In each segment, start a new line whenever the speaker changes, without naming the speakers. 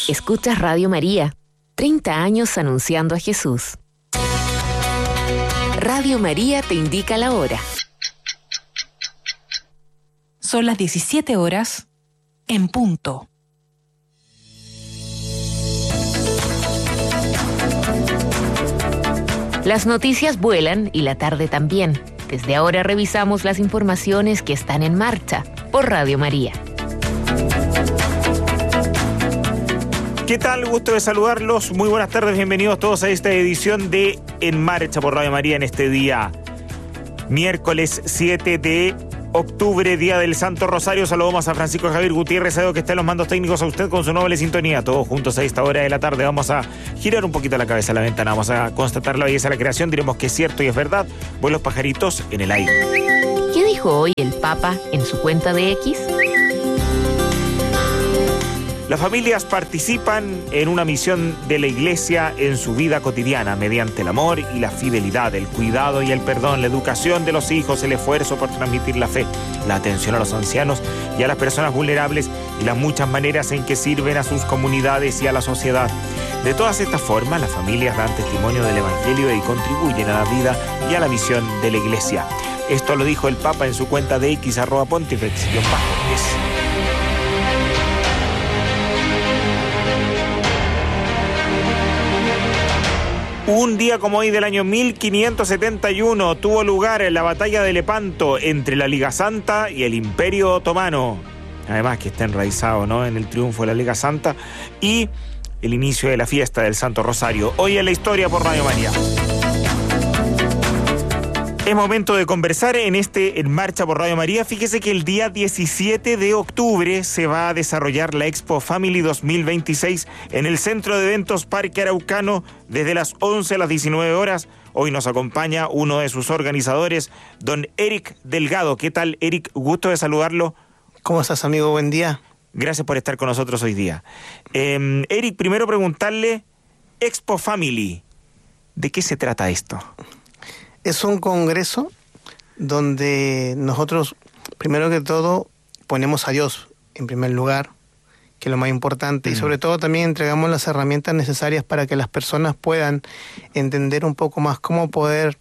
Escuchas Radio María, 30 años anunciando a Jesús. Radio María te indica la hora.
Son las 17 horas en punto.
Las noticias vuelan y la tarde también. Desde ahora revisamos las informaciones que están en marcha por Radio María.
¿Qué tal? Gusto de saludarlos. Muy buenas tardes, bienvenidos todos a esta edición de En Marcha por Radio María en este día, miércoles 7 de octubre, Día del Santo Rosario. Saludamos a Francisco Javier Gutiérrez, que está en los mandos técnicos, a usted con su noble sintonía. Todos juntos a esta hora de la tarde vamos a girar un poquito la cabeza a la ventana, vamos a constatar la belleza de la creación, diremos que es cierto y es verdad. Vuelos pajaritos en el aire.
¿Qué dijo hoy el Papa en su cuenta de X?
Las familias participan en una misión de la Iglesia en su vida cotidiana mediante el amor y la fidelidad, el cuidado y el perdón, la educación de los hijos, el esfuerzo por transmitir la fe, la atención a los ancianos y a las personas vulnerables y las muchas maneras en que sirven a sus comunidades y a la sociedad. De todas estas formas, las familias dan testimonio del Evangelio y contribuyen a la vida y a la misión de la Iglesia. Esto lo dijo el Papa en su cuenta de X, @Pontifex_. Un día como hoy del año 1571 tuvo lugar la batalla de Lepanto entre la Liga Santa y el Imperio Otomano. Además que está enraizado, ¿no?, en el triunfo de la Liga Santa y el inicio de la fiesta del Santo Rosario. Hoy en la historia por Radio María. Es momento de conversar en Marcha por Radio María. Fíjese que el día 17 de octubre se va a desarrollar la Expo Family 2026 en el Centro de Eventos Parque Araucano desde las 11 a las 19 horas. Hoy nos acompaña uno de sus organizadores, don Eric Delgado. ¿Qué tal, Eric? Gusto de saludarlo.
¿Cómo estás, amigo? Buen día.
Gracias por estar con nosotros hoy día. Eric, primero preguntarle, Expo Family, ¿de qué se trata esto?
Es un congreso donde nosotros, primero que todo, ponemos a Dios en primer lugar, que es lo más importante, y sobre todo también entregamos las herramientas necesarias para que las personas puedan entender un poco más cómo poder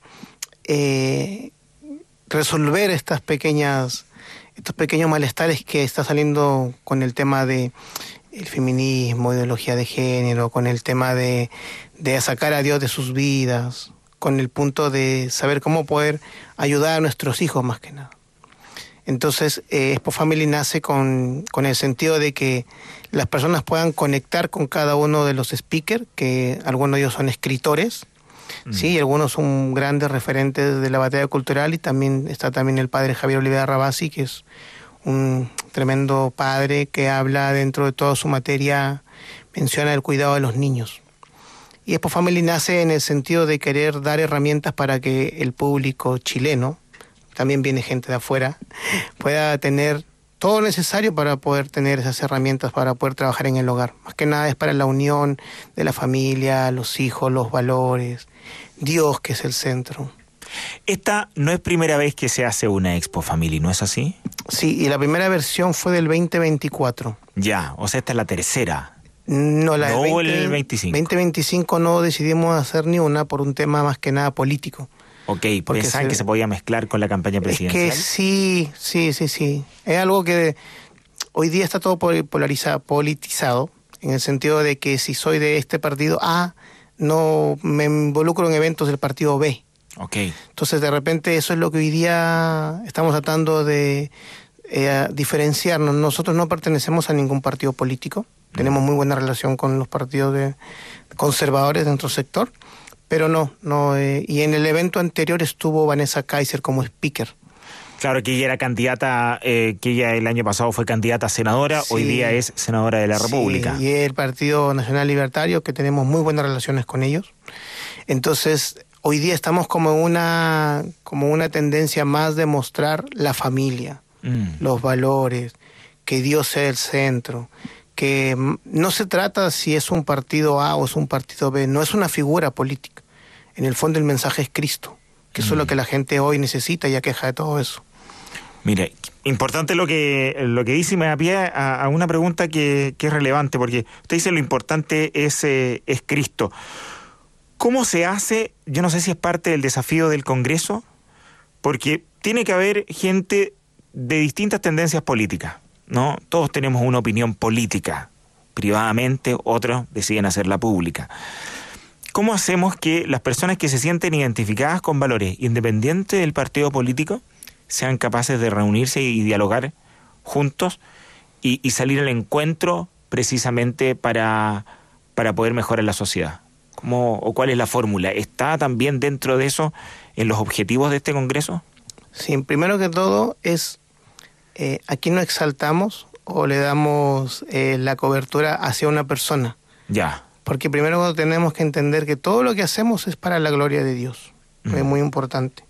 resolver estos pequeños malestares que está saliendo con el tema de el feminismo, ideología de género, con el tema de sacar a Dios de sus vidas, con el punto de saber cómo poder ayudar a nuestros hijos más que nada. Entonces, Expo Family nace con el sentido de que las personas puedan conectar con cada uno de los speakers, que algunos de ellos son escritores, sí, y algunos son grandes referentes de la batalla cultural, y también está el padre Javier Olivera Rabasi, que es un tremendo padre que habla dentro de toda su materia, menciona el cuidado de los niños. Y Expo Family nace en el sentido de querer dar herramientas para que el público chileno, también viene gente de afuera, pueda tener todo lo necesario para poder tener esas herramientas para poder trabajar en el hogar. Más que nada es para la unión de la familia, los hijos, los valores, Dios, que es el centro.
Esta no es primera vez que se hace una Expo Family, ¿no es así?
Sí, y la primera versión fue del 2024.
Ya, o sea, esta es la tercera.
No, la
no
del
el 25.
2025 no decidimos hacer ni una por un tema más que nada político.
Ok, porque pensaban que se podía mezclar con la campaña presidencial.
Es que sí. Es algo que hoy día está todo politizado, en el sentido de que si soy de este partido A, no me involucro en eventos del partido B.
Ok.
Entonces, de repente, eso es lo que hoy día estamos tratando de diferenciarnos. Nosotros no pertenecemos a ningún partido político. Tenemos muy buena relación con los partidos conservadores de nuestro sector, pero no, y en el evento anterior estuvo Vanessa Kaiser como speaker.
Claro, que ella era candidata, que ella el año pasado fue candidata a senadora, sí. Hoy día es senadora de la República.
Y el Partido Nacional Libertario, que tenemos muy buenas relaciones con ellos. Entonces, hoy día estamos como una tendencia más de mostrar la familia, los valores, que Dios sea el centro, que no se trata si es un partido A o es un partido B, no es una figura política. En el fondo el mensaje es Cristo, que eso es lo que la gente hoy necesita y aqueja de todo eso.
Mire, importante lo que dice, y me da pie a una pregunta que es relevante, porque usted dice lo importante es Cristo. ¿Cómo se hace? Yo no sé si es parte del desafío del Congreso, porque tiene que haber gente de distintas tendencias políticas, ¿no? Todos tenemos una opinión política, privadamente, otros deciden hacerla pública. ¿Cómo hacemos que las personas que se sienten identificadas con valores independientes del partido político sean capaces de reunirse y dialogar juntos y salir al encuentro precisamente para poder mejorar la sociedad? ¿O cuál es la fórmula? ¿Está también dentro de eso en los objetivos de este Congreso?
Sí, primero que todo es, aquí no exaltamos o le damos la cobertura hacia una persona.
Ya.
Porque primero tenemos que entender que todo lo que hacemos es para la gloria de Dios. Es muy importante.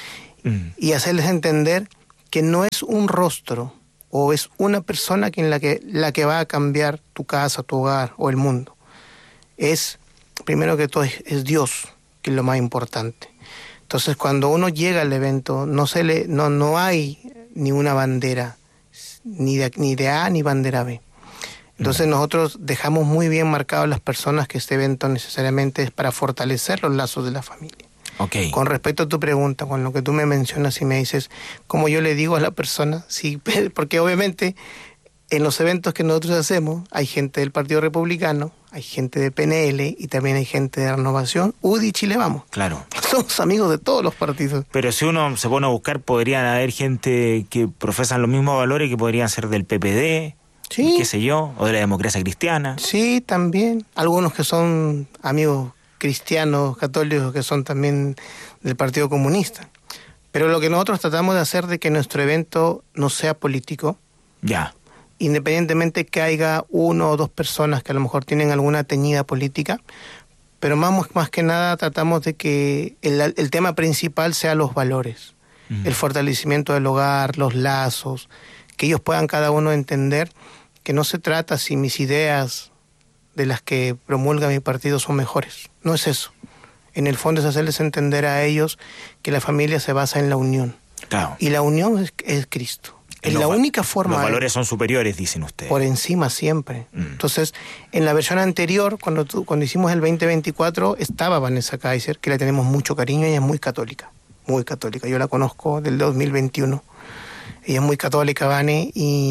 Y hacerles entender que no es un rostro o es una persona la que va a cambiar tu casa, tu hogar o el mundo. Es, primero que todo, es Dios, que es lo más importante. Entonces, cuando uno llega al evento, no hay ni una bandera, ni de A ni bandera B. Entonces nosotros dejamos muy bien marcado a las personas que este evento necesariamente es para fortalecer los lazos de la familia.
Okay.
Con respecto a tu pregunta, con lo que tú me mencionas y me dices, ¿cómo yo le digo a la persona? Sí, porque obviamente en los eventos que nosotros hacemos hay gente del Partido Republicano, hay gente de PNL y también hay gente de Renovación, UDI, Chile Vamos.
Claro.
Somos amigos de todos los partidos.
Pero si uno se pone a buscar, podrían haber gente que profesan los mismos valores que podrían ser del PPD,
sí,
qué sé yo, o de la democracia cristiana.
Sí, también. Algunos que son amigos cristianos, católicos, que son también del Partido Comunista. Pero lo que nosotros tratamos de hacer de que nuestro evento no sea político.
Ya.
Independientemente que haya uno o dos personas que a lo mejor tienen alguna teñida política, pero más que nada tratamos de que el tema principal sea los valores, el fortalecimiento del hogar, los lazos, que ellos puedan cada uno entender que no se trata si mis ideas de las que promulga mi partido son mejores, no es eso. En el fondo es hacerles entender a ellos que la familia se basa en la unión. Claro. Y la unión es Cristo. Es la única forma.
Los valores son superiores, dicen ustedes.
Por encima siempre. Entonces, en la versión anterior, cuando hicimos el 2024, estaba Vanessa Kaiser, que le tenemos mucho cariño, ella es muy católica. Muy católica. Yo la conozco del 2021. Ella es muy católica, Vane,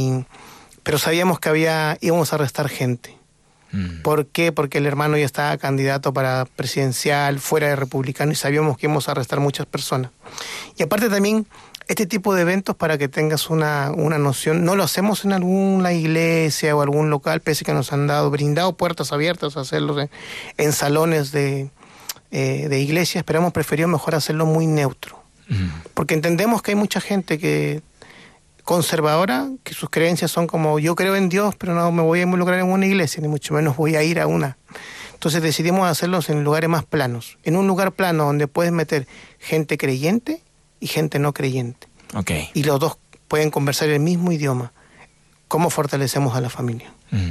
pero sabíamos que íbamos a arrestar gente. ¿Por qué? Porque el hermano ya estaba candidato para presidencial, fuera de republicano, y sabíamos que íbamos a arrestar muchas personas. Y aparte también, este tipo de eventos, para que tengas una noción, no lo hacemos en alguna iglesia o algún local, pese que nos han brindado puertas abiertas a hacerlos en salones de iglesias, pero hemos preferido mejor hacerlo muy neutro. Porque entendemos que hay mucha gente que conservadora, que sus creencias son como, yo creo en Dios, pero no me voy a involucrar en una iglesia, ni mucho menos voy a ir a una. Entonces decidimos hacerlos en lugares más planos. En un lugar plano donde puedes meter gente creyente y gente no creyente.
Okay.
Y los dos pueden conversar el mismo idioma. ¿Cómo fortalecemos a la familia?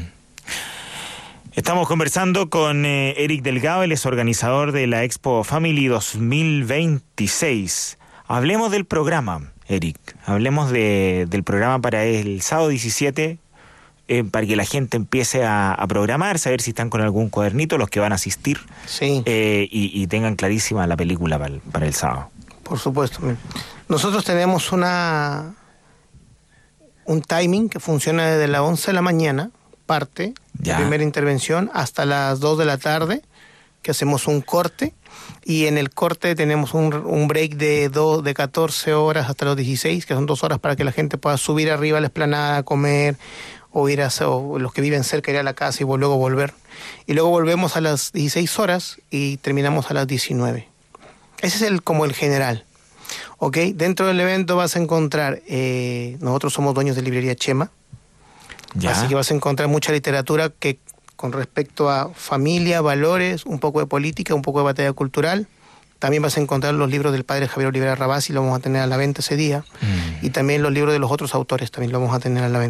Estamos conversando con Eric Delgado, él es organizador de la Expo Family 2026. Hablemos del programa, Eric. Hablemos del programa para el sábado 17, para que la gente empiece a programar, saber si están con algún cuadernito, los que van a asistir.
Sí.
Y tengan clarísima la película para el sábado.
Por supuesto. Nosotros tenemos un timing que funciona desde las 11 de la mañana, la primera intervención, hasta las 2 de la tarde, que hacemos un corte, y en el corte tenemos un break de 14 horas hasta los 16, que son 2 horas para que la gente pueda subir arriba a la explanada a comer, o los que viven cerca ir a la casa y luego volver. Y luego volvemos a las 16 horas y terminamos a las 19. Ese es como el general. ¿Ok? Dentro del evento vas a encontrar, nosotros somos dueños de librería Chema, así que vas a encontrar mucha literatura que con respecto a familia, valores, un poco de política, un poco de batalla cultural. También vas a encontrar los libros del padre Javier Olivera Rabasi, lo vamos a tener a la venta ese día. Y también los libros de los otros autores también lo vamos a tener a la venta.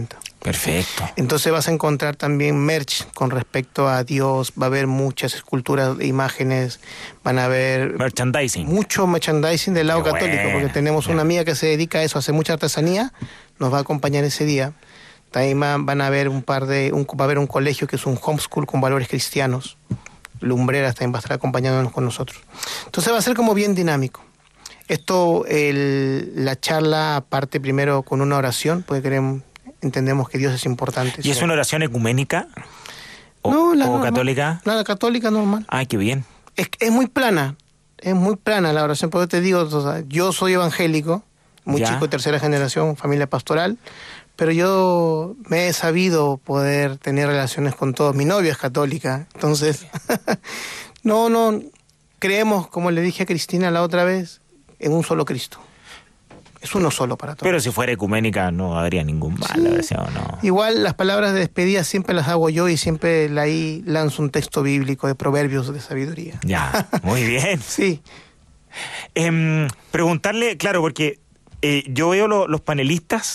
Perfecto.
Entonces vas a encontrar también merch con respecto a Dios, va a haber muchas esculturas, imágenes, van a haber...
Merchandising.
Mucho merchandising del lado
Qué
católico,
bueno.
porque tenemos una amiga que se dedica a eso, hace mucha artesanía, nos va a acompañar ese día. También van a haber va a haber un colegio que es un homeschool con valores cristianos. Lumbreras también va a estar acompañándonos con nosotros. Entonces va a ser como bien dinámico. Esto, la charla parte primero con una oración, porque entendemos que Dios es importante.
¿Y es una oración ecuménica? ¿O
normal,
católica?
La católica normal.
Ay, qué bien.
Es muy plana la oración, porque te digo, o sea, yo soy evangélico, muy
Ya.
chico, tercera generación, familia pastoral, pero yo me he sabido poder tener relaciones con todos. Mi novia es católica, entonces no creemos, como le dije a Cristina la otra vez, en un solo Cristo. Es uno solo para todos.
Pero si fuera ecuménica no habría ningún mal, ¿no?
Igual las palabras de despedida siempre las hago yo y siempre ahí lanzo un texto bíblico de proverbios de sabiduría.
Ya, muy bien.
Sí.
Preguntarle, claro, porque yo veo los panelistas